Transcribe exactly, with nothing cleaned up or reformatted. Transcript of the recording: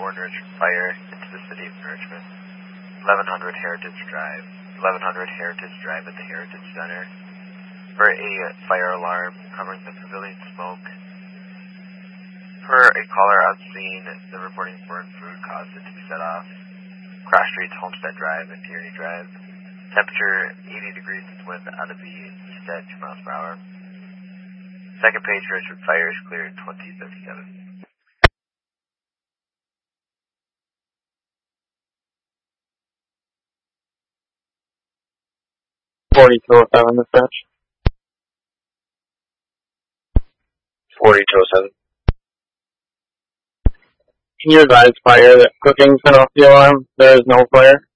report Richmond Fire into the city of Richmond. eleven hundred Heritage Drive. eleven hundred Heritage Drive at the Heritage Center. For a fire alarm covering the pavilion smoke. Per a caller on scene, the reporting burn food caused it to be set off. Cross Streets, Homestead Drive, and Tierney Drive. Temperature eighty degrees with wind out of the east at two miles per hour. Second page Richmond Fire is clear at twenty thirty-seven. forty-two oh seven, dispatch. forty-two oh seven. Can you advise fire that cooking's been off the alarm? There is no fire.